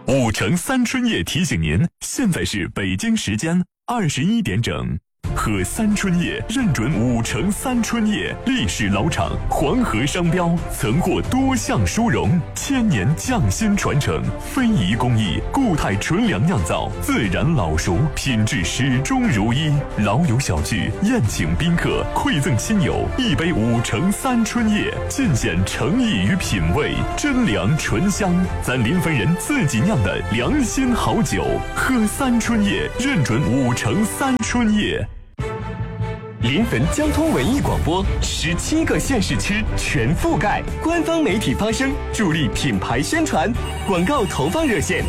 5城3春夜提醒您，现在是北京时间21点整。喝3春夜认准5城3春夜，历史老厂，黄河商标，曾获多项殊荣，1000年匠心传承，非遗工艺，固态纯粮酿造，自然老熟，品质始终如一。老友小聚，宴请宾客，馈赠亲友一杯5城3春夜，尽显诚意与品味，真粮醇香，咱临汾人自己酿的良心好酒。喝3春夜认准5城3春夜。 临汾交通文艺广播17个县市区全覆盖，官方媒体发声，助力品牌宣传。广告投放热线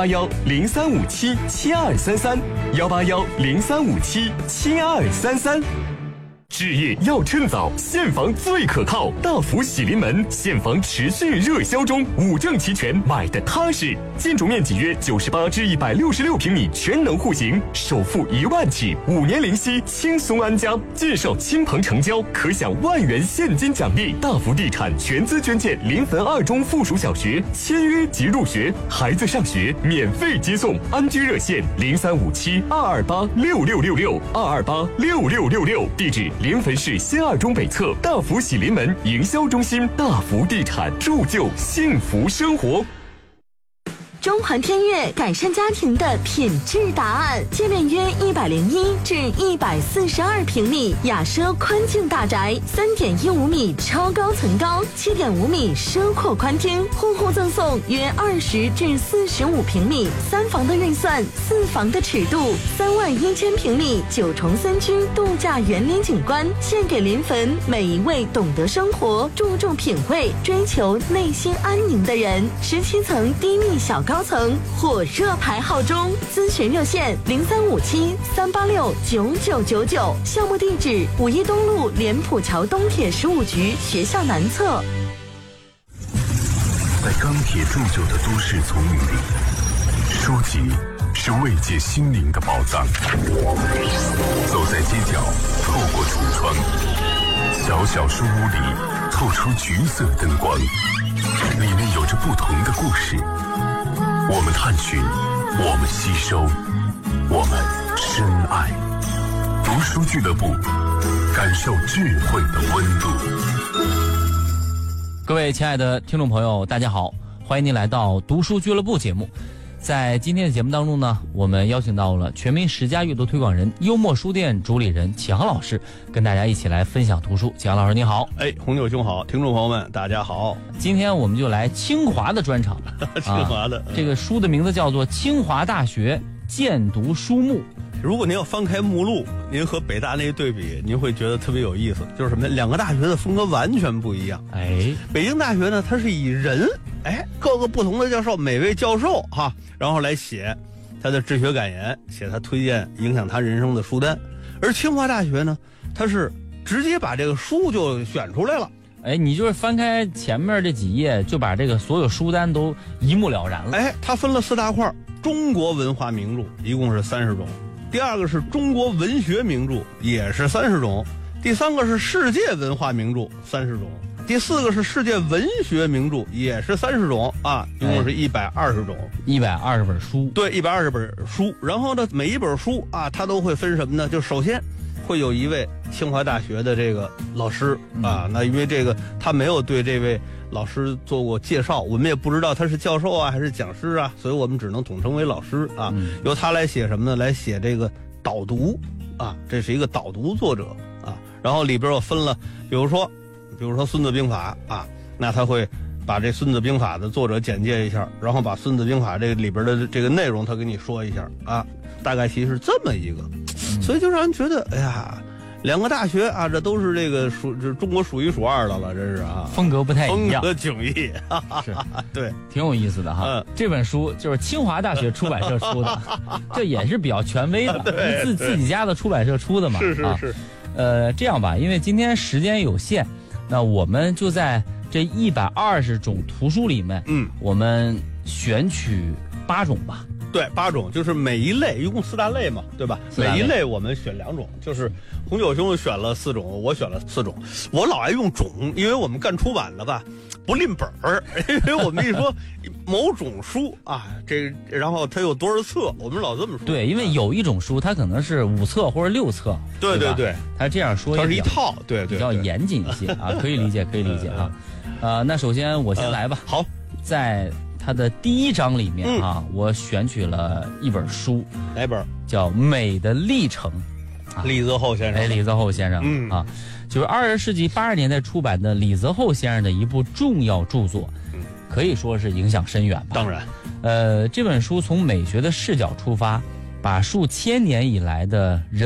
181-0357-7233，181-0357-7233。置业要趁早，现房最可靠，大福喜临门现房持续热销中，5证齐全，买的踏实。建筑面积约98至166平米，全能户型，首付1万起，5年零息，轻松安家。介绍亲朋成交，可享1万元现金奖励。大福地产全资捐建临汾2中附属小学，签约即入学，孩子上学免费接送。安居热线0357-228-6666，228-6666，地址临汾市新2中北侧大福喜临门营销中心。大福地产，铸就幸福生活。 中环天悦改善家庭的品质答案，界面约101至142平米，雅奢宽净大宅，3.15米超高层高，7.5米奢阔宽厅，户户赠送约20至45平米3房的预算，4房的尺度，31000平米9重3居度假园林景观，献给临汾每一位懂得生活、注重品味、追求内心安宁的人。17层低密小高层火热排号中，咨询热线0357-386-9999，项目地址5一东路莲浦桥东铁15局学校南侧。 在钢铁铸就的都市丛林里，书籍是慰藉心灵的宝藏。走在街角，透过橱窗，小小书屋里透出橘色灯光，里面有着不同的故事。我们探寻，我们吸收，我们深爱。读书俱乐部，感受智慧的温度。 各位亲爱的听众朋友，大家好，欢迎您来到读书俱乐部节目。在今天的节目当中呢，我们邀请到了全民10佳阅读推广人、幽默书店主理人启航老师，跟大家一起来分享图书。启航老师你好。 红牛兄好，听众朋友们大家好。 今天我们就来清华的专场清华的、 这个书的名字叫做《清华大学荐读书目》。 如果您要翻开目录，您和北大那一对比，您会觉得特别有意思。就是什么呢？两个大学的风格完全不一样。北京大学呢，它是以人，各个不同的教授，每位教授哈，然后来写他的治学感言，写他推荐影响他人生的书单。而清华大学呢，它是直接把这个书就选出来了。 你就是翻开前面这几页，就把这个所有书单都一目了然了。 它分了4大块：中国文化名著，一共是30种；第二个是中国文学名著，也是30种；第3个是世界文化名著，30种；第4个是世界文学名著，也是30种啊，一共是120种 ，120本书。 对，120本书。然后呢，每一本书啊，它都会分什么呢？就首先会有一位清华大学的这个老师啊，那因为这个他没有对这位老师做过介绍，我们也不知道他是教授啊还是讲师啊，所以我们只能统称为老师啊。由他来写什么呢？来写这个导读啊，这是一个导读作者啊。然后里边又分了，比如说《孙子兵法》啊，那他会把这《孙子兵法》的作者简介一下，然后把《孙子兵法》这个里边的这个内容他给你说一下啊，大概其实是这么一个。所以就让人觉得，两个大学啊，这都是这个中国数1数2的了，真是啊， 风格不太一样， 风格迥异， 是， 对， 挺有意思的哈。这本书就是清华大学出版社出的，这也是比较权威的， 对， 自己家的出版社出的嘛。 是。 这样吧，因为今天时间有限，那我们就在这120种图书里面，我们选取8种吧。 对，8种，就是每一类一共4大类嘛，对吧？每一类我们选2种，就是红九兄选了4种，我选了4种。我老爱用种，因为我们干出版的吧，不吝本儿，因为我们一说某种书啊，然后它有多少册，我们老这么说。 对，因为有一种书它可能是5册或者6册， 对对对， 它这样说也它是一套，对对， 比较严谨一些啊，可以理解，可以理解啊。那首先我先来吧。 好， 在它的第1章里面啊，我选取了一本书， 哪本？ 叫《美的历程》。 李泽厚先生， 李泽厚先生，啊，就是20世纪80年代出版的李泽厚先生的一部重要著作，可以说是影响深远吧。 当然， 这本书从美学的视角出发，把数千年以来的人